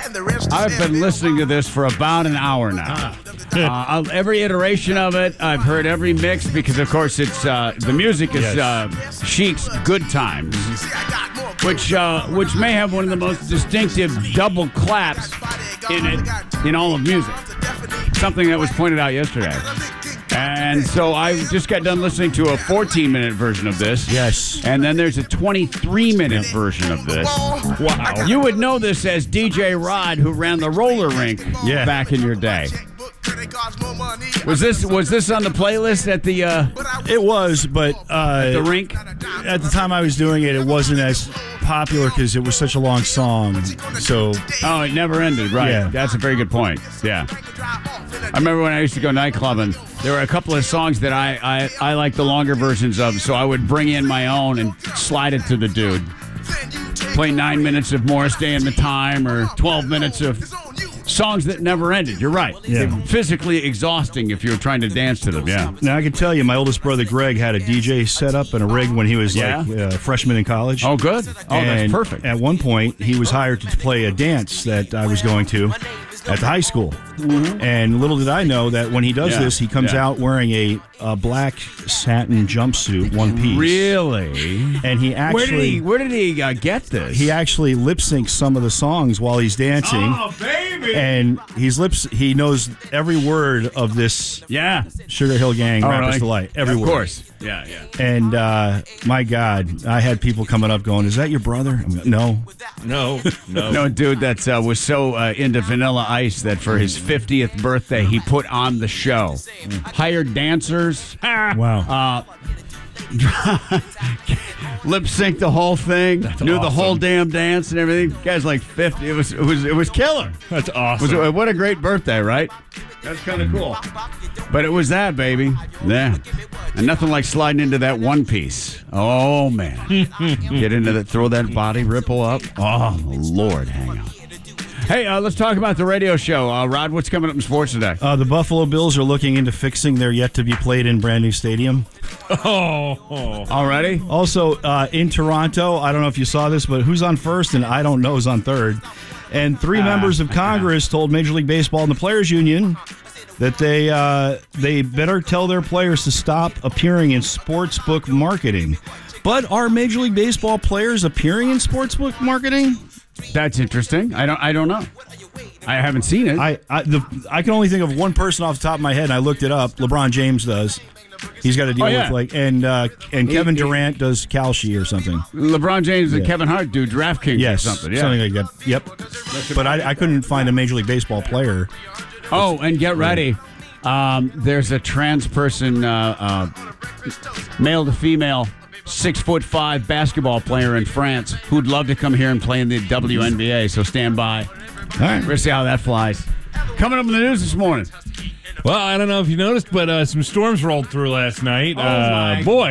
I've been listening to this for about an hour now. Every iteration of it, I've heard every mix because, of course, it's the music is Chic's "Good Times," which may have one of the most distinctive double claps in it in all of music. Something that was pointed out yesterday. And so I just got done listening to a 14-minute version of this. Yes. And then there's a 23-minute version of this. Wow. You would know this as DJ Rod, who ran the roller rink back in your day. Was this on the playlist at the It was, but the rink? At the time I was doing it, it wasn't as popular because it was such a long song. So it never ended, right? Yeah. That's a very good point. Yeah. I remember when I used to go nightclubbing, there were a couple of songs that I liked the longer versions of, so I would bring in my own and slide it to the dude. Play 9 minutes of Morris Day and the Time or 12 minutes of songs that never ended. You're right. Yeah. They're physically exhausting if you were trying to dance to them. Yeah. Now I can tell you, my oldest brother Greg had a DJ set up and a rig when he was like a freshman in college. Oh, good. Oh, and that's perfect. At one point, he was hired to play a dance that I was going to at the high school. Mm-hmm. And little did I know that when he does this, he comes out wearing a black satin jumpsuit, one piece. Really? And he actually... Where did he get this? He actually lip syncs some of the songs while he's dancing. Oh, baby! And he knows every word of this Sugar Hill Gang Rapper's Delight. Every word. Of course. Yeah. And my God, I had people coming up going, "Is that your brother?" I'm going, No, dude, that was so into Vanilla Ice that for his 50th birthday, he put on the show. Hired dancers. Wow. Lip sync the whole thing. Knew the whole damn dance and everything. Guy's like 50. It was killer. That's awesome. What a great birthday, right? That's kind of cool. But it was that, baby. Yeah. And nothing like sliding into that one piece. Oh, man. Get into that, throw that body ripple up. Oh, Lord, hang on. Hey, let's talk about the radio show. Rod, what's coming up in sports today? The Buffalo Bills are looking into fixing their yet-to-be-played in brand-new stadium. Already? Also, in Toronto, I don't know if you saw this, but who's on first and I don't know who's on third. And three members of Congress told Major League Baseball and the Players Union that they better tell their players to stop appearing in sportsbook marketing. But are Major League Baseball players appearing in sportsbook marketing? That's interesting. I don't know. I haven't seen it. I can only think of one person off the top of my head, and I looked it up. LeBron James does. He's got to deal with and Kevin Durant does Kalshi or something. LeBron James and Kevin Hart do DraftKings or something. Yeah. Something like that. Yep. But I couldn't find a Major League Baseball player. Oh, and get ready. There's a trans person, male to female, 6'5" basketball player in France who'd love to come here and play in the WNBA. So stand by. All right. We're going to see how that flies. Coming up in the news this morning. Well, I don't know if you noticed, but some storms rolled through last night. Oh, my boy.